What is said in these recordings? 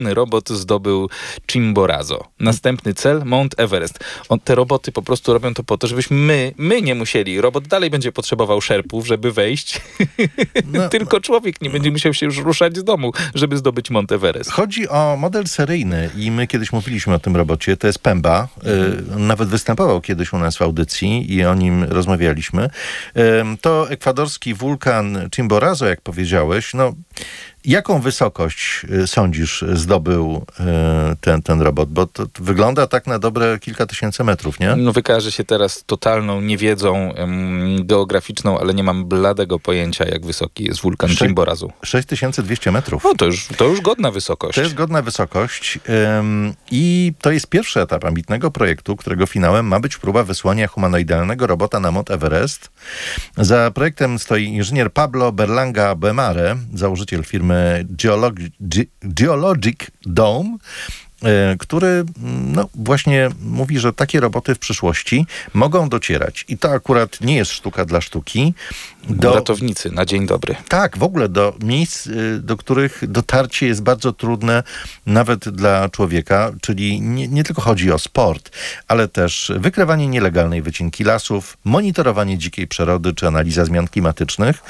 prywatny robot zdobył Chimborazo. Następny cel, Mount Everest. Te roboty po prostu robią to po to, żebyśmy my nie musieli. Robot dalej będzie potrzebował szerpów, żeby wejść. Tylko człowiek nie będzie musiał się już ruszać z domu, żeby zdobyć Mount Everest. Chodzi o model seryjny i my kiedyś mówiliśmy o tym robocie. To jest Pemba. Nawet występował kiedyś u nas w audycji i o nim rozmawialiśmy. To ekwadorski wulkan Chimborazo, jak powiedziałeś. Jaką wysokość, sądzisz, zdobył ten robot? Bo to wygląda tak na dobre kilka tysięcy metrów, nie? Wykaże się teraz totalną niewiedzą geograficzną, ale nie mam bladego pojęcia, jak wysoki jest wulkan Chimborazo. 6200 metrów. To już godna wysokość. To jest godna wysokość i to jest pierwszy etap ambitnego projektu, którego finałem ma być próba wysłania humanoidalnego robota na Mount Everest. Za projektem stoi inżynier Pablo Berlanga Bemare, założyciel firmy Geologic Dome, który właśnie mówi, że takie roboty w przyszłości mogą docierać. I to akurat nie jest sztuka dla sztuki. Ratownicy, na dzień dobry. Tak, w ogóle do miejsc, do których dotarcie jest bardzo trudne nawet dla człowieka, czyli nie tylko chodzi o sport, ale też wykrywanie nielegalnej wycinki lasów, monitorowanie dzikiej przyrody czy analiza zmian klimatycznych.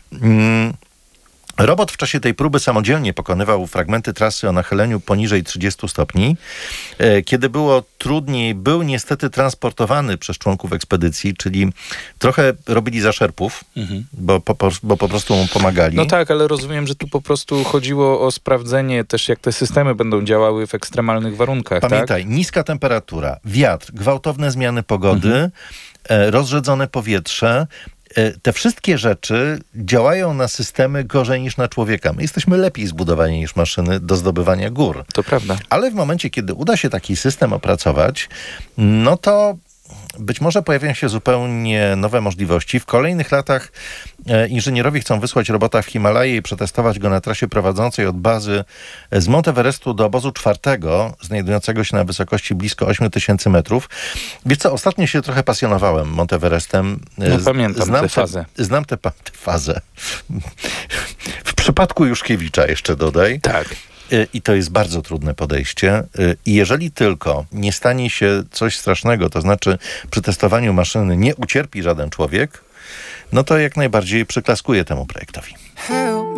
Robot w czasie tej próby samodzielnie pokonywał fragmenty trasy o nachyleniu poniżej 30 stopni. Kiedy było trudniej, był niestety transportowany przez członków ekspedycji, czyli trochę robili za szerpów, bo po prostu mu pomagali. No tak, ale rozumiem, że tu po prostu chodziło o sprawdzenie też, jak te systemy będą działały w ekstremalnych warunkach. Pamiętaj, tak? Niska temperatura, wiatr, gwałtowne zmiany pogody, rozrzedzone powietrze. Te wszystkie rzeczy działają na systemy gorzej niż na człowieka. My jesteśmy lepiej zbudowani niż maszyny do zdobywania gór. To prawda. Ale w momencie, kiedy uda się taki system opracować, to być może pojawią się zupełnie nowe możliwości. W kolejnych latach inżynierowie chcą wysłać robota w Himalaje i przetestować go na trasie prowadzącej od bazy z Mount Everestu do obozu 4, znajdującego się na wysokości blisko 8000 metrów. Wiesz co, ostatnio się trochę pasjonowałem Mount Everestem. Pamiętam tę fazę. Znam tę fazę. W przypadku Juszkiewicza jeszcze dodaj. Tak. I to jest bardzo trudne podejście. I jeżeli tylko nie stanie się coś strasznego, to znaczy przy testowaniu maszyny nie ucierpi żaden człowiek, to jak najbardziej przyklaskuję temu projektowi.